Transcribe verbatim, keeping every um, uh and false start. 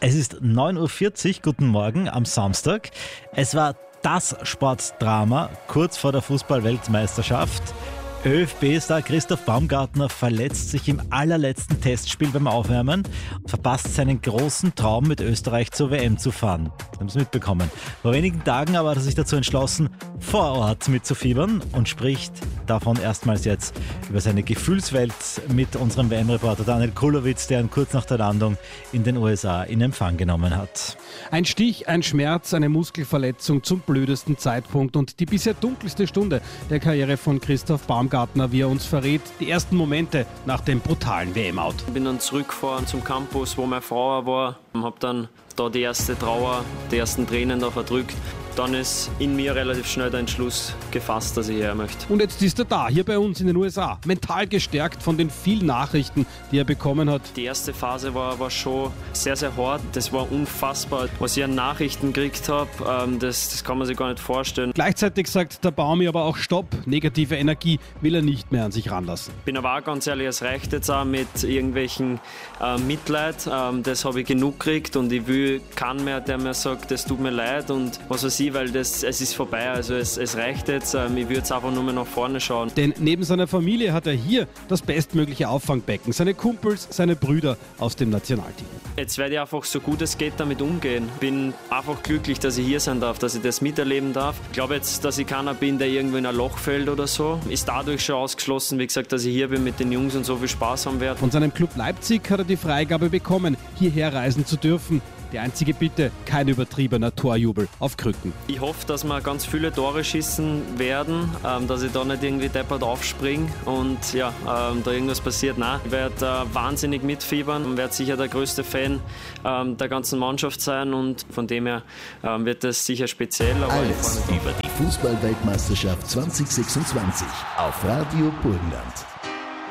Es ist neun Uhr vierzig, guten Morgen am Samstag. Es war das Sportdrama kurz vor der Fußball-Weltmeisterschaft. ÖFB-Star Christoph Baumgartner verletzt sich im allerletzten Testspiel beim Aufwärmen und verpasst seinen großen Traum, mit Österreich zur W M zu fahren. Sie haben es mitbekommen. Vor wenigen Tagen aber hat er sich dazu entschlossen, vor Ort mitzufiebern und spricht davon erstmals jetzt über seine Gefühlswelt mit unserem W M-Reporter Daniel Kulowitz, der ihn kurz nach der Landung in den U S A in Empfang genommen hat. Ein Stich, ein Schmerz, eine Muskelverletzung zum blödesten Zeitpunkt und die bisher dunkelste Stunde der Karriere von Christoph Baumgartner, wie er uns verrät, die ersten Momente nach dem brutalen W M-Out. Ich bin dann zurückgefahren zum Campus, wo meine Frau war, habe dann da die erste Trauer, die ersten Tränen da verdrückt. Dann ist in mir relativ schnell der Entschluss gefasst, dass ich her möchte. Und jetzt ist er da, hier bei uns in den U S A, mental gestärkt von den vielen Nachrichten, die er bekommen hat. Die erste Phase war, war schon sehr, sehr hart. Das war unfassbar. Was ich an Nachrichten gekriegt habe, ähm, das, das kann man sich gar nicht vorstellen. Gleichzeitig sagt der Baumi aber auch Stopp, negative Energie will er nicht mehr an sich ranlassen. Ich bin aber auch ganz ehrlich, es reicht jetzt auch mit irgendwelchen äh, Mitleid. Ähm, das habe ich genug gekriegt und ich will keinen mehr, der mir sagt, das tut mir leid und was weiß ich, weil das, es ist vorbei, also es, es reicht jetzt, ähm, ich würde jetzt einfach nur mehr nach vorne schauen. Denn neben seiner Familie hat er hier das bestmögliche Auffangbecken, seine Kumpels, seine Brüder aus dem Nationalteam. Jetzt werde ich einfach so gut es geht damit umgehen. Bin einfach glücklich, dass ich hier sein darf, dass ich das miterleben darf. Ich glaube jetzt, dass ich keiner bin, der irgendwo in ein Loch fällt oder so. Ist dadurch schon ausgeschlossen, wie gesagt, dass ich hier bin mit den Jungs und so viel Spaß haben werde. Von seinem Club Leipzig hat er die Freigabe bekommen, hierher reisen zu dürfen. Die einzige Bitte, kein übertriebener Torjubel auf Krücken. Ich hoffe, dass wir ganz viele Tore schießen werden, ähm, dass ich da nicht irgendwie deppert aufspringe und ja, ähm, da irgendwas passiert. Nein, ich werde äh, wahnsinnig mitfiebern und werde sicher der größte Fan ähm, der ganzen Mannschaft sein und von dem her ähm, wird das sicher speziell. Aber Alles über die Fußball-Weltmeisterschaft zwanzig sechsundzwanzig auf Radio Burgenland.